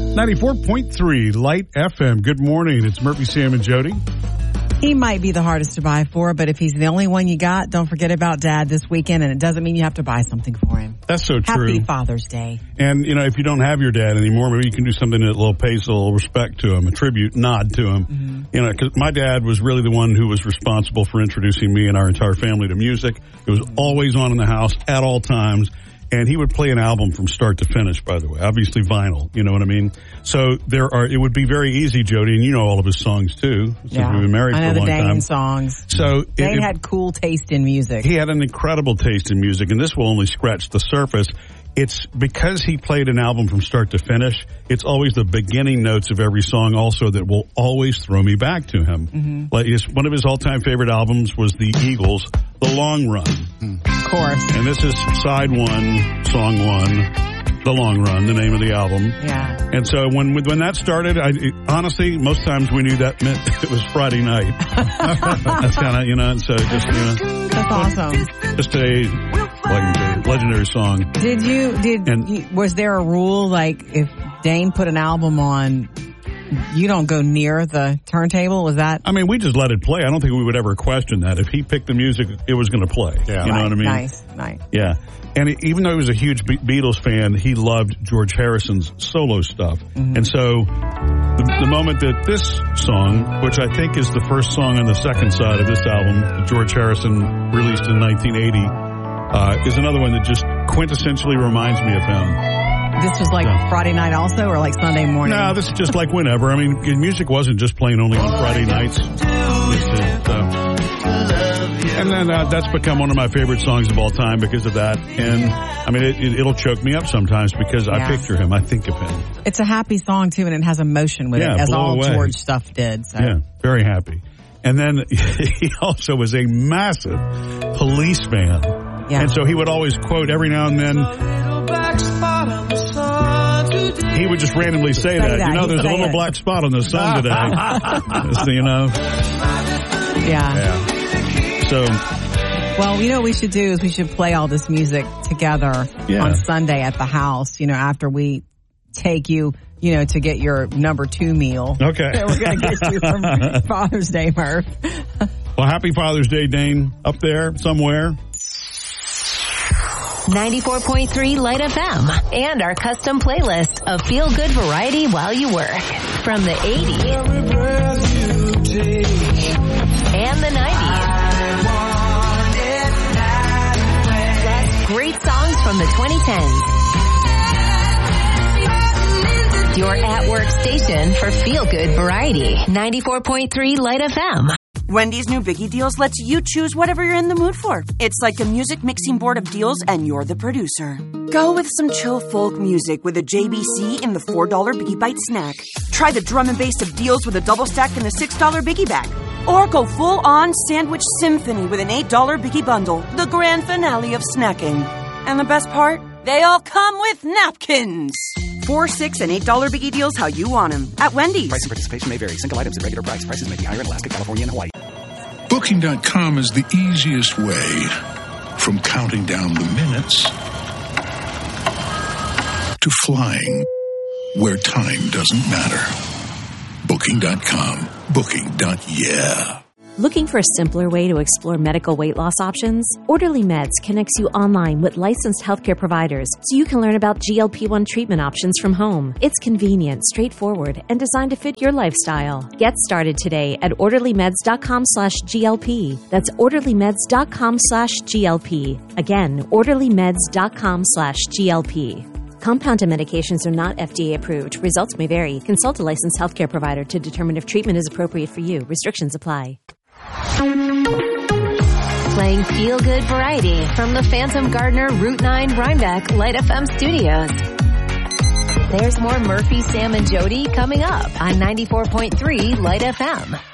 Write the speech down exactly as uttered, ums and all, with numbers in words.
ninety-four point three Light F M. Good morning. It's Murphy, Sam, and Jody. He might be the hardest to buy for, but if he's the only one you got, don't forget about Dad this weekend, and it doesn't mean you have to buy something for him. That's so true. Happy Father's Day. And, you know, if you don't have your dad anymore, maybe you can do something that will pay a little respect to him, a tribute, nod to him. Mm-hmm. You know, because my dad was really the one who was responsible for introducing me and our entire family to music. It was always on in the house at all times. And he would play an album from start to finish, by the way. Obviously vinyl, you know what I mean? So there are, it would be very easy, Jody, and you know all of his songs too, since yeah. we've been married I know for a the long Dane time. songs. So Dane it, had cool taste in music. He had an incredible taste in music, and this will only scratch the surface. It's because he played an album from start to finish, it's always the beginning notes of every song also that will always throw me back to him. Mm-hmm. Like his, one of his all-time favorite albums was the Eagles' The Long Run. Of course. And this is side one, song one, The Long Run, the name of the album. Yeah. And so when when that started, I honestly, most times we knew that meant it was Friday night. That's kind of, you know, so just, you know. That's awesome. Just a legendary, legendary song. Did you, did, and, you, was there a rule, like, if Dane put an album on, you don't go near the turntable? Was that? I mean, we just let it play. I don't think we would ever question that. If he picked the music, it was going to play. Yeah. You know right. what I mean? Nice, nice. Yeah. And it, even though he was a huge Be- Beatles fan, he loved George Harrison's solo stuff. Mm-hmm. And so the, the moment that this song, which I think is the first song on the second side of this album, that George Harrison released in nineteen eighty, uh, is another one that just quintessentially reminds me of him. This was like yeah. Friday night also, or like Sunday morning? No, this is just like whenever. I mean, music wasn't just playing only on Friday nights. This is, uh, and then uh, that's become one of my favorite songs of all time because of that. And, I mean, it, it, it'll choke me up sometimes because yeah. I picture him. I think of him. It's a happy song, too, and it has emotion with yeah, it, as all away. George stuff did. So. Yeah, very happy. And then he also was a massive Police fan. Yeah. And so he would always quote every now and then. He would just randomly say, say that. that. You know, there's a little it. black spot on the sun today. So, you know. Yeah. yeah. So. Well, you know what we should do is we should play all this music together yeah. on Sunday at the house, you know, after we take you, you know, to get your number two meal. Okay. That we're going to get you from Father's Day, Murph. Well, happy Father's Day, Dane, up there somewhere. ninety-four point three Light F M and our custom playlist of feel-good variety while you work. From the eighties and the nineties. Plus great songs from the twenty tens. Your at-work station for feel-good variety. ninety-four point three Light F M. Wendy's new Biggie Deals lets you choose whatever you're in the mood for. It's like a music mixing board of deals, and you're the producer. Go with some chill folk music with a J B C in the four dollar Biggie Bite snack. Try the drum and bass of deals with a double stack in the six dollar Biggie Bag. Or go full-on sandwich symphony with an eight dollar Biggie Bundle, the grand finale of snacking. And the best part? They all come with napkins. Four, six, and eight dollar Biggie Deals how you want them at Wendy's. Price and participation may vary. Single items at regular price. Prices may be higher in Alaska, California, and Hawaii. Booking dot com is the easiest way from counting down the minutes to flying where time doesn't matter. Booking dot com. Booking. Yeah. Looking for a simpler way to explore medical weight loss options? Orderly Meds connects you online with licensed healthcare providers so you can learn about G L P one treatment options from home. It's convenient, straightforward, and designed to fit your lifestyle. Get started today at orderly meds dot com slash G L P. That's orderly meds dot com slash G L P. Again, orderly meds dot com slash G L P. Compounded medications are not F D A approved. Results may vary. Consult a licensed healthcare provider to determine if treatment is appropriate for you. Restrictions apply. Playing feel-good variety from the Phantom Gardener Route nine Rhinebeck Light F M studios. There's more Murphy, Sam, and Jody coming up on ninety-four point three Light F M.